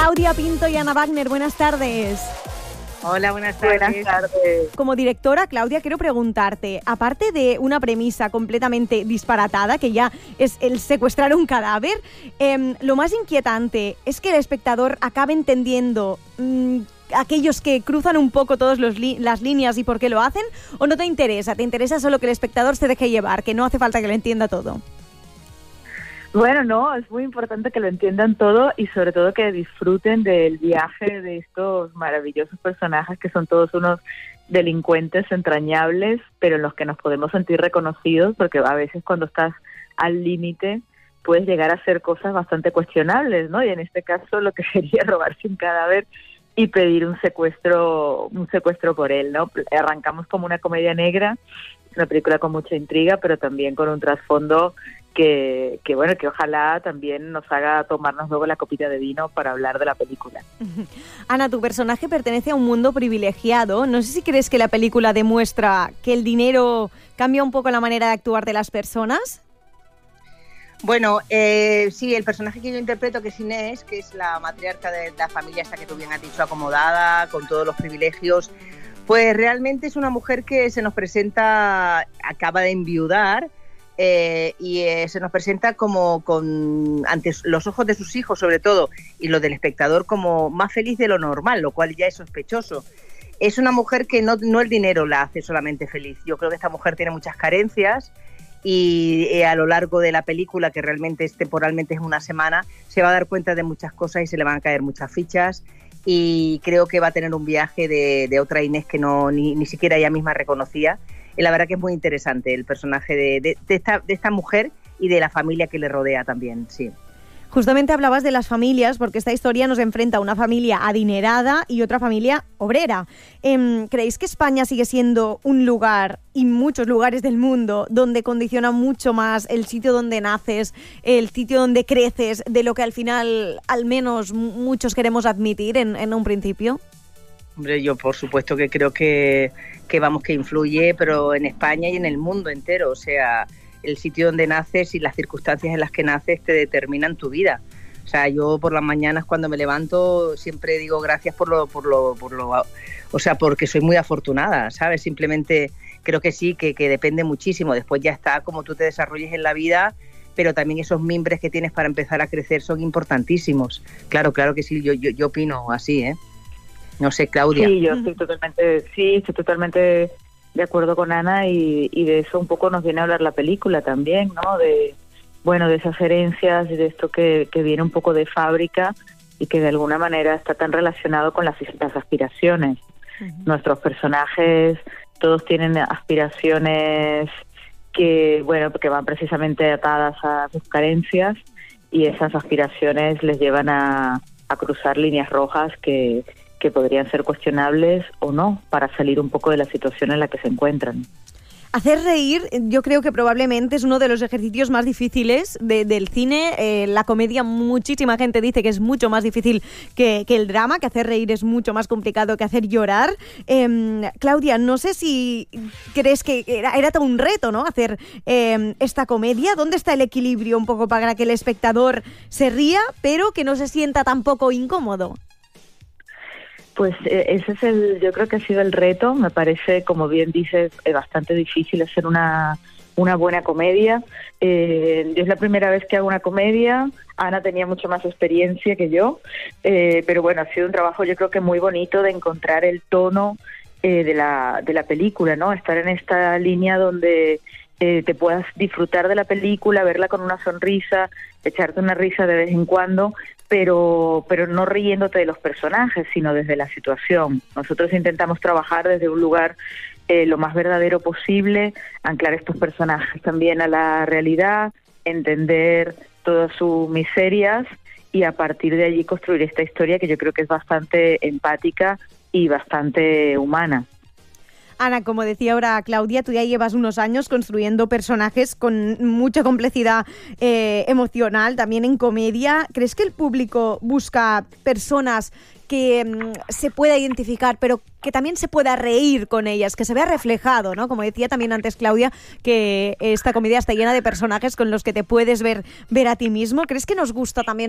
Claudia Pinto y Ana Wagner, buenas tardes. Hola, buenas tardes. Buenas tardes. Como directora, Claudia, quiero preguntarte, aparte de una premisa completamente disparatada, que ya es el secuestrar un cadáver, lo más inquietante es que el espectador acabe entendiendo aquellos que cruzan un poco todas las líneas y por qué lo hacen, ¿o no te interesa? ¿Te interesa solo que el espectador se deje llevar, que no hace falta que lo entienda todo? Bueno, no, es muy importante que lo entiendan todo y sobre todo que disfruten del viaje de estos maravillosos personajes que son todos unos delincuentes entrañables, pero en los que nos podemos sentir reconocidos, porque a veces cuando estás al límite puedes llegar a hacer cosas bastante cuestionables, ¿no? Y en este caso lo que sería robarse un cadáver y pedir un secuestro por él, ¿no? Arrancamos como una comedia negra, una película con mucha intriga, pero también con un trasfondo que ojalá también nos haga tomarnos luego la copita de vino para hablar de la película. Ana, tu personaje pertenece a un mundo privilegiado. No sé si crees que la película demuestra que el dinero cambia un poco la manera de actuar de las personas. Bueno, sí, el personaje que yo interpreto, que es Inés, que es la matriarca de la familia esta que tú bien has dicho, acomodada, con todos los privilegios, pues realmente es una mujer que se nos presenta, acaba de enviudar, y se nos presenta como ante los ojos de sus hijos sobre todo y los del espectador como más feliz de lo normal, lo cual ya es sospechoso. Es una mujer que no el dinero la hace solamente feliz. Yo creo que esta mujer tiene muchas carencias y a lo largo de la película, que realmente temporalmente es una semana, se va a dar cuenta de muchas cosas y se le van a caer muchas fichas, y creo que va a tener un viaje de otra Inés que ni siquiera ella misma reconocía. Y la verdad que es muy interesante el personaje de esta mujer y de la familia que le rodea también, sí. Justamente hablabas de las familias, porque esta historia nos enfrenta a una familia adinerada y otra familia obrera. ¿Creéis que España sigue siendo un lugar, y muchos lugares del mundo, donde condiciona mucho más el sitio donde naces, el sitio donde creces, de lo que al final, al menos, muchos queremos admitir en un principio? Hombre, yo por supuesto que creo que influye, pero en España y en el mundo entero. O sea, el sitio donde naces y las circunstancias en las que naces te determinan tu vida. O sea, yo por las mañanas cuando me levanto siempre digo gracias o sea, porque soy muy afortunada, ¿sabes? Simplemente creo que sí, que depende muchísimo. Después ya está como tú te desarrolles en la vida, pero también esos mimbres que tienes para empezar a crecer son importantísimos. Claro que sí, yo opino así, ¿eh? No sé, Claudia. Sí, yo estoy totalmente de acuerdo con Ana y de eso un poco nos viene a hablar la película también, ¿no? De esas herencias y de esto que viene un poco de fábrica y que de alguna manera está tan relacionado con las aspiraciones. Uh-huh. Nuestros personajes todos tienen aspiraciones que van precisamente atadas a sus carencias, y esas aspiraciones les llevan a cruzar líneas rojas que podrían ser cuestionables o no, para salir un poco de la situación en la que se encuentran. Hacer reír, yo creo que probablemente es uno de los ejercicios más difíciles del cine. La comedia, muchísima gente dice que es mucho más difícil que el drama, que hacer reír es mucho más complicado que hacer llorar. Claudia, no sé si crees que era todo un reto, ¿no? Hacer esta comedia. ¿Dónde está el equilibrio un poco para que el espectador se ría, pero que no se sienta tampoco incómodo? Pues ese es yo creo que ha sido el reto. Me parece, como bien dices, bastante difícil hacer una buena comedia. Es la primera vez que hago una comedia. Ana tenía mucho más experiencia que yo, pero bueno, ha sido un trabajo yo creo que muy bonito de encontrar el tono de la película, ¿no? Estar en esta línea donde te puedas disfrutar de la película, verla con una sonrisa, echarte una risa de vez en cuando, pero no riéndote de los personajes, sino desde la situación. Nosotros intentamos trabajar desde un lugar lo más verdadero posible, anclar estos personajes también a la realidad, entender todas sus miserias y a partir de allí construir esta historia que yo creo que es bastante empática y bastante humana. Ana, como decía ahora Claudia, tú ya llevas unos años construyendo personajes con mucha complejidad emocional, también en comedia. ¿Crees que el público busca personas que se pueda identificar, pero que también se pueda reír con ellas, que se vea reflejado, ¿no? Como decía también antes Claudia, que esta comedia está llena de personajes con los que te puedes ver a ti mismo. ¿Crees que nos gusta también